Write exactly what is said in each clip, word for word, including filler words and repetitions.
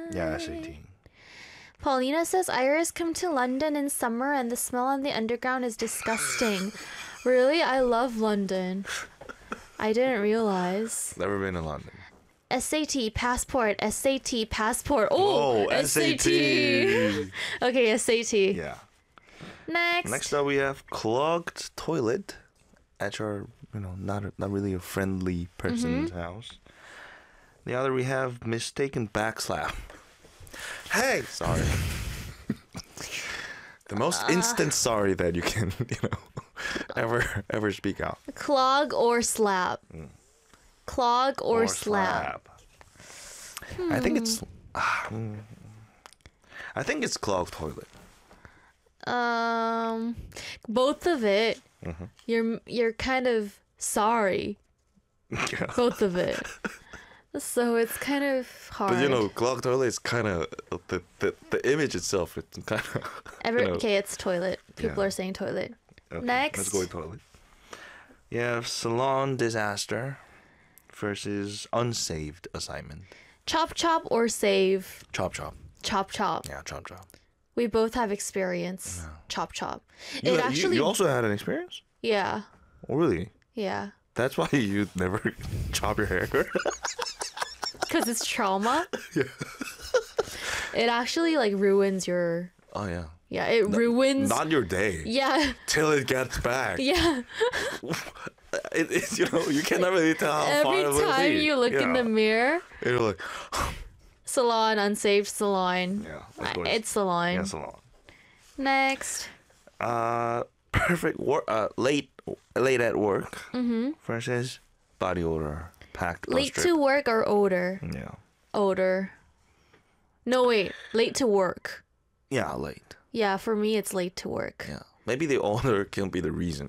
Yeah, S A T. Paulina says Iris come to London in summer and the smell on the underground is disgusting. Really? I love London. I didn't realize. Never been in London. S A T passport. S A T passport. Oh, Oh, S A T. Okay, S A T. Yeah. Next. Next up, we have clogged toilet at your, you know, not not really a friendly person's Mm-hmm. house. The other, we have mistaken backslap. Hey, sorry. The most Uh. instant sorry that you can, you know, ever ever speak out. Clog or slap. Clog or, slap. I think it's. ah, mm. I think it's clogged toilet. Um, both of it. Mm-hmm. You're you're kind of sorry. Yeah. Both of it. So it's kind of hard. But you know, clogged toilet is kind of the, the the image itself. It's kind of. Every, you know, okay, it's toilet. People Yeah. are saying toilet. okay, next. Let's go with toilet. You have salon disaster versus unsaved assignment. Chop chop or save. Chop chop. Chop chop. Yeah, chop chop. We both have experience. Chop chop. You, it you- actually. you also had an experience? Yeah. Oh, really? Yeah. That's why you never chop your hair? Because it's trauma. Yeah. It actually like ruins your. Oh, yeah. Yeah, it ruins. Not your day. Yeah. Till it gets back. Yeah. It, it, you know, you can never really tell how far Every it will time be. you look in Yeah. the mirror, You're like, salon, unsaved salon. yeah, Uh, of course. It's salon. Yeah, salon. Next. Uh, perfect work. Uh, late, late at work versus body odor, packed. bus Late trip. to work or odor? Yeah. Odor. No, wait. Late to work. Yeah, late. Yeah, for me, it's late to work. Yeah. Maybe the odor can be the reason.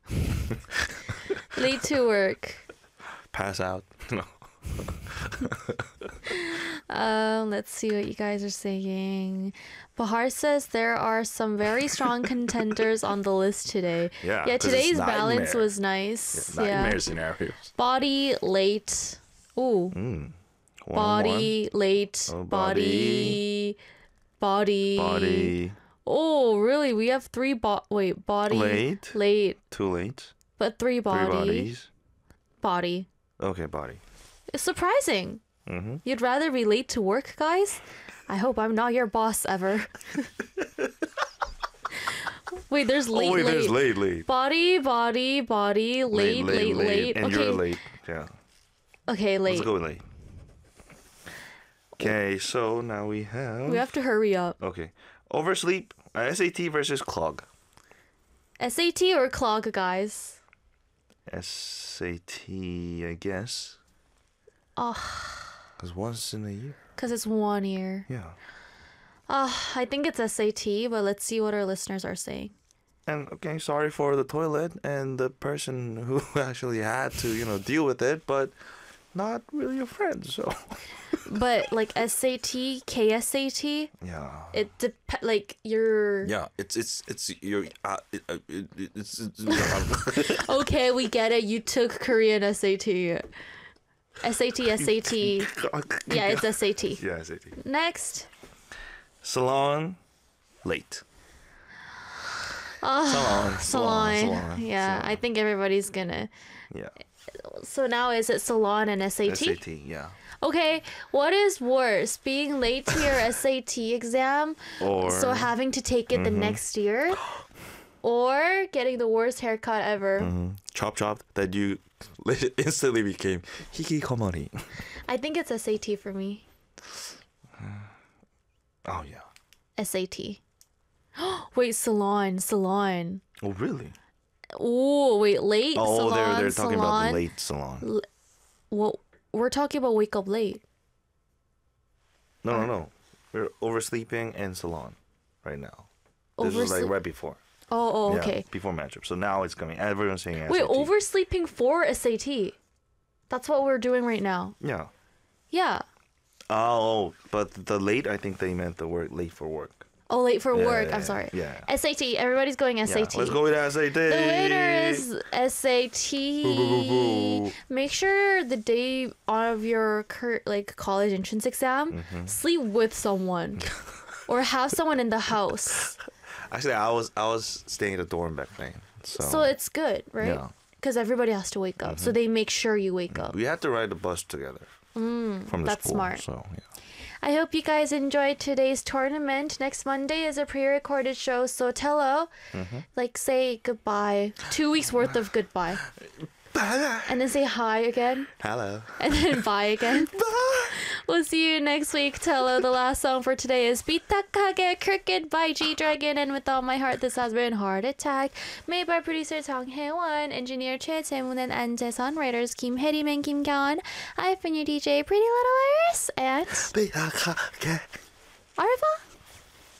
Late to work. Pass out. No. Um, let's see what you guys are saying. Bahar says there are some very strong contenders on the list today. Yeah, Yeah, 'cause it's today's balance nightmare. was nice. Nightmare Yeah. scenarios. Body, late. Ooh. Mm. One, Body, late. Oh, body. Body. one. Body. Oh, really? We have three bo- wait, body. Late. Late. Too late. But three body. Three bodies. Body. Okay, body. It's surprising. Mm-hmm. You'd rather be late to work, guys? I hope I'm not your boss ever. Wait, there's late, oh, wait, late. there's late, late. Body, body, body, late, late, late. And Okay. you're late. Yeah. Okay, late. Let's go with late. Okay, so now we have. We have to hurry up. Okay. Oversleep, uh, S A T versus clog. S A T or clog, guys? S A T, I guess. Oh, Because once in a year. because it's one year. Yeah. Uh, I think it's S A T, but let's see what our listeners are saying. And okay, sorry for the toilet and the person who actually had to, you know, deal with it, but not really a friend, so. But like S A T, K S A T, Yeah. it dep- like you're Yeah, it's it's it's your uh, it, uh, it, it's, it's okay. We get it. You took Korean S A T. S A T, S A T. Yeah, it's S A T. yeah, S A T. Next. Salon, late. Uh, Salon, salon. salon, Yeah, salon. I think everybody's gonna. Yeah. So now is it salon and S A T? S A T, yeah. Okay, what is worse, being late to your S A T exam, Or so having to take it the next year, or getting the worst haircut ever? mhm, chop chop that you instantly became hikikomori. I think it's S A T for me. Oh yeah. S A T. Wait, salon, salon. Oh really? Oh, wait, late Oh, salon, they're they're talking salon. about late salon. Well, we're talking about wake up late. No, no, no. We're oversleeping and salon right now. This was like Oversleep- right before. Oh, oh, Yeah, okay. before matchup. So now it's coming. Everyone's saying S A T. Wait, oversleeping for S A T. That's what we're doing right now. Yeah. Yeah. Oh, but the late, I think they meant the word late for work. Oh, late for Yeah, work. yeah, I'm sorry. yeah. S A T. Everybody's going S A Yeah, T. let's go with S A T. The winner is S A T. Boo, boo, boo, boo. Make sure the day of your cur- like college entrance exam, Mm-hmm. sleep with someone, or have someone in the house. Actually, I was I was staying at a dorm back then, so, So it's good, right? yeah. Mm-hmm. Because everybody has to wake up, so they make sure you wake up. we had to ride the bus together from the Mm, that's school. smart. So yeah. I hope you guys enjoyed today's tournament. Next Monday is a pre-recorded show, so Tello, Mm-hmm. like say goodbye. Two weeks worth of goodbye, and then say hi again, Hello. and then bye again. We'll see you next week, Tello. The last song for today is Bitakage Cricket by G-Dragon, and with all my heart, this has been Heart Attack, made by producer Tong Hae-won, engineer Choi Tae-moon, and An-jae-sun, writers Kim Hye-rim and Kim Kyung. I've been your D J, Pretty Little Iris, and Bitakage. Arva.